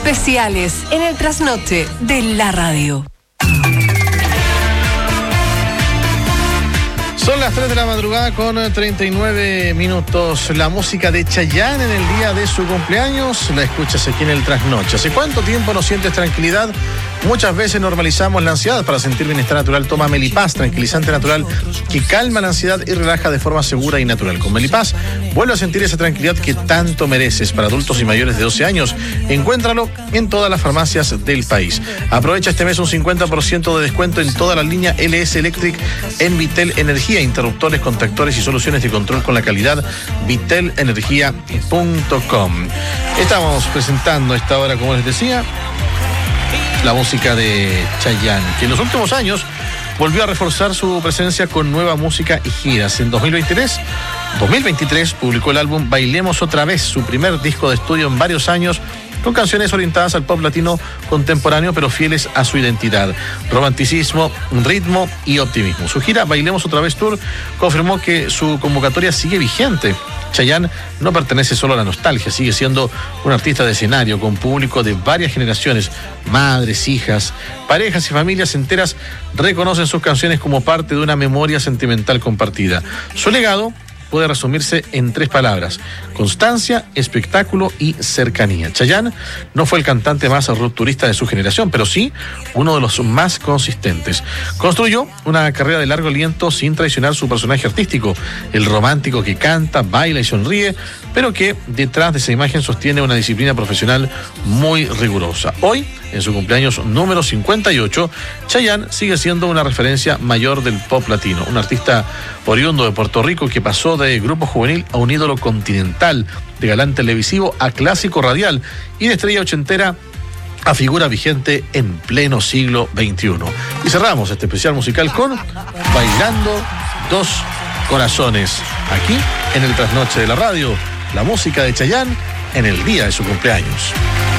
especiales en el trasnoche de la radio. Son las 3 de la madrugada con 39 minutos. La música de Chayanne en el día de su cumpleaños la escuchas aquí en el Trasnoche. ¿Hace cuánto tiempo no sientes tranquilidad? Muchas veces normalizamos la ansiedad. Para sentir bienestar natural, toma Melipaz, tranquilizante natural que calma la ansiedad y relaja de forma segura y natural. Con Melipaz, vuelve a sentir esa tranquilidad que tanto mereces. Para adultos y mayores de 12 años, encuéntralo en todas las farmacias del país. Aprovecha este mes un 50% de descuento en toda la línea LS Electric en Vitel Energía. Interruptores, contactores y soluciones de control con la calidad. Vitelenergia.com. Estamos presentando a esta hora, como les decía, la música de Chayanne, que en los últimos años volvió a reforzar su presencia con nueva música y giras. En 2023 publicó el álbum Bailemos Otra Vez, su primer disco de estudio en varios años, con canciones orientadas al pop latino contemporáneo, pero fieles a su identidad, romanticismo, ritmo y optimismo. Su gira Bailemos Otra Vez Tour confirmó que su convocatoria sigue vigente. Chayanne no pertenece solo a la nostalgia, sigue siendo un artista de escenario con público de varias generaciones. Madres, hijas, parejas y familias enteras reconocen sus canciones como parte de una memoria sentimental compartida. Su legado puede resumirse en 3 palabras: constancia, espectáculo y cercanía. Chayanne no fue el cantante más rupturista de su generación, pero sí uno de los más consistentes. Construyó una carrera de largo aliento sin traicionar su personaje artístico, el romántico que canta, baila y sonríe, pero que detrás de esa imagen sostiene una disciplina profesional muy rigurosa. Hoy, en su cumpleaños número 58, Chayanne sigue siendo una referencia mayor del pop latino, un artista oriundo de Puerto Rico que pasó de grupo juvenil a un ídolo continental, de galán televisivo a clásico radial y de estrella ochentera a figura vigente en pleno siglo XXI. Y cerramos este especial musical con Bailando Dos Corazones, aquí en el Trasnoche de la radio, la música de Chayanne en el día de su cumpleaños.